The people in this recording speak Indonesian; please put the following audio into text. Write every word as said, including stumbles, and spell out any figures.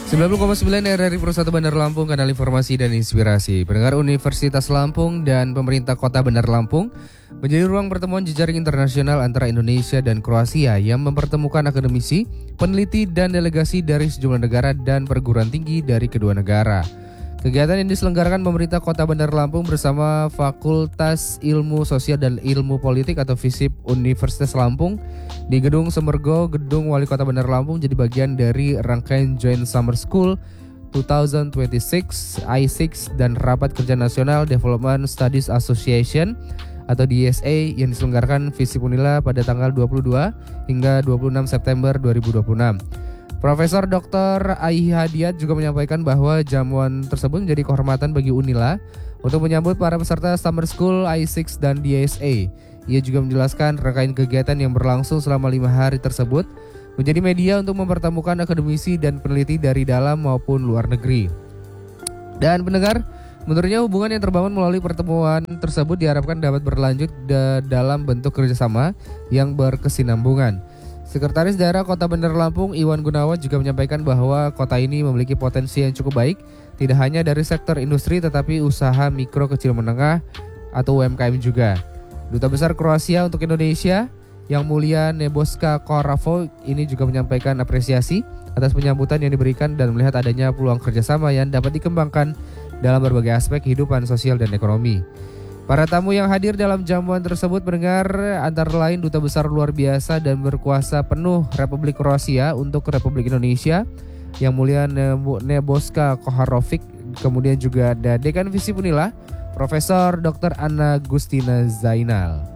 sembilan puluh koma sembilan R R I Pro satu Bandar Lampung, kanal informasi dan inspirasi. Pendengar, Universitas Lampung dan pemerintah Kota Bandar Lampung menjadi ruang pertemuan jejaring internasional antara Indonesia dan Kroasia yang mempertemukan akademisi, peneliti, dan delegasi dari sejumlah negara dan perguruan tinggi dari kedua negara. Kegiatan yang diselenggarakan pemerintah Kota Bandar Lampung bersama Fakultas Ilmu Sosial dan Ilmu Politik atau FISIP Universitas Lampung di Gedung Semergo, Gedung Wali Kota Bandar Lampung, jadi bagian dari rangkaian Joint Summer School dua ribu dua puluh enam I enam dan Rapat Kerja Nasional Development Studies Association atau D S A yang diselenggarakan FISIP Unila pada tanggal dua puluh dua hingga dua puluh enam September dua ribu dua puluh enam. Profesor Doktor Aihi Hadiat juga menyampaikan bahwa jamuan tersebut menjadi kehormatan bagi Unila untuk menyambut para peserta Summer School I enam dan D S A. Ia juga menjelaskan rangkaian kegiatan yang berlangsung selama lima hari tersebut menjadi media untuk mempertemukan akademisi dan peneliti dari dalam maupun luar negeri. Dan pendengar, menurutnya hubungan yang terbangun melalui pertemuan tersebut diharapkan dapat berlanjut da- dalam bentuk kerjasama yang berkesinambungan. Sekretaris Daerah Kota Bandar Lampung Iwan Gunawan juga menyampaikan bahwa kota ini memiliki potensi yang cukup baik, tidak hanya dari sektor industri tetapi usaha mikro kecil menengah atau U M K M juga. Duta Besar Kroasia untuk Indonesia Yang Mulia Nebojša Korafović ini juga menyampaikan apresiasi atas penyambutan yang diberikan dan melihat adanya peluang kerjasama yang dapat dikembangkan dalam berbagai aspek kehidupan sosial dan ekonomi. Para tamu yang hadir dalam jamuan tersebut mendengar antara lain Duta Besar luar biasa dan berkuasa penuh Republik Kroasia untuk Republik Indonesia Yang Mulia Nebojša Korafović, kemudian juga ada Dekan FISIP Unila Profesor Doktor Anna Gustina Zainal.